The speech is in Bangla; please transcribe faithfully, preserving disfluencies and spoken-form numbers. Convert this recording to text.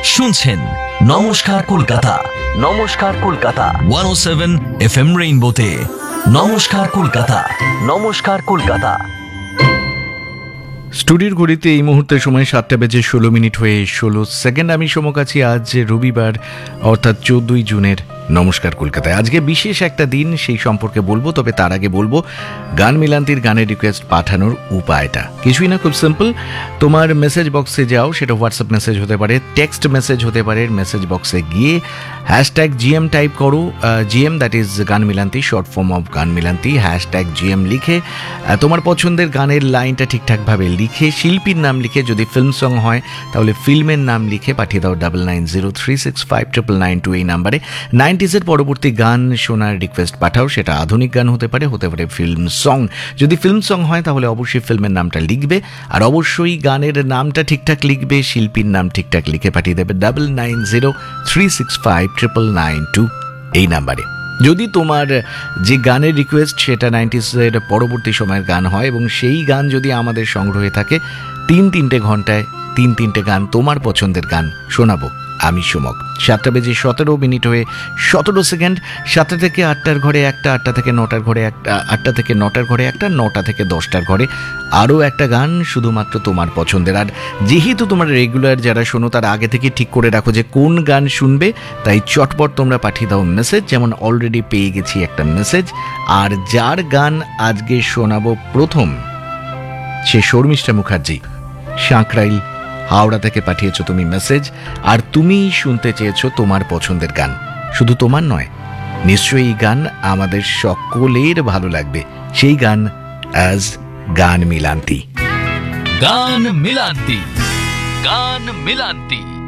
শুনছেন নমস্কার কলকাতা, নমস্কার কলকাতা একশো সাত এফ এম রেইনবোতে। নমস্কার কলকাতা, নমস্কার কলকাতা। স্টুডিওর ঘড়িতে এই মুহূর্তে সময় সাতটা বেজে ষোলো মিনিট হয়ে ষোলো সেকেন্ড। আমি সোমক আছি আজ রবিবার অর্থাৎ চোদ্দই জুনের নমস্কার কলকাতায়। আজকে বিশেষ একটা দিন, সেই সম্পর্কে বলবো, তবে তার আগে বলবো গান মিলান্তির গানের রিকোয়েস্ট পাঠানোর উপায়টা কিছুই না, খুব সিম্পল। তোমার মেসেজ বক্সে যাও, সেটা হোয়াটসঅ্যাপ মেসেজ হতে পারে, টেক্সট মেসেজ হতে পারে। মেসেজ বক্সে গিয়ে হ্যাশট্যাগ জিএম টাইপ করো, জিএম দ্যাট ইজ গান মিলান্তি, শর্ট ফর্ম অফ গান মিলান্তি। হ্যাশট্যাগ জিএম লিখে তোমার পছন্দের গানের লাইনটা ঠিকঠাকভাবে লিখে, শিল্পীর নাম লিখে, যদি ফিল্ম সং হয় তাহলে ফিল্মের নাম লিখে পাঠিয়ে দাও double nine zero three six five triple nine two এই নাম্বারে। নাইনটিজের পরবর্তী গান শোনার রিকোয়েস্ট পাঠাও, সেটা আধুনিক গান হতে পারে, হতে পারে ফিল্ম সং। যদি ফিল্ম সং হয় তাহলে অবশ্যই ফিল্মের নামটা লিখবে, আর অবশ্যই গানের নামটা ঠিকঠাক লিখবে, শিল্পীর নাম ঠিকঠাক লিখে পাঠিয়ে দেবে double nine zero three six five triple nine two এই নাম্বারে। যদি তোমার যে গানের রিকোয়েস্ট সেটা নাইনটিজের পরবর্তী সময়ের গান হয় এবং সেই গান যদি আমাদের সংগ্রহে থাকে, তিন তিনটে ঘন্টায় তিন তিনটে গান তোমার পছন্দের গান শোনাবো আমি সোমক। সাতটা বেজে সতেরো মিনিট হয়ে সতেরো সেকেন্ড। সাতটা থেকে আটটার ঘরে একটা, আটটা থেকে নটার ঘরে একটা, আটটা থেকে নটার ঘরে একটা, নটা থেকে দশটার ঘরে আরও একটা গান শুধুমাত্র তোমার পছন্দের। আর যেহেতু তোমার রেগুলার যারা শোনো তারা আগে থেকে ঠিক করে রাখো যে কোন গান শুনবে, তাই চটপট তোমরা পাঠিয়ে দাও মেসেজ। যেমন অলরেডি পেয়ে গেছি একটা মেসেজ, আর যার গান আজকে শোনাবো প্রথম সে শর্মিষ্ঠা মুখার্জি, সাঁকরাইল হাওড়া থেকে পাঠিয়েছো তুমি মেসেজ, আর তুমি শুনতে চেয়েছো তোমার পছন্দের গান। শুধু তোমার নয়, নিশ্চয়ই এই গান আমাদের সকলের ভালো লাগবে। সেই গান আজ গান মিলান্তি। গান মিলান্তি, গান মিলান্তি।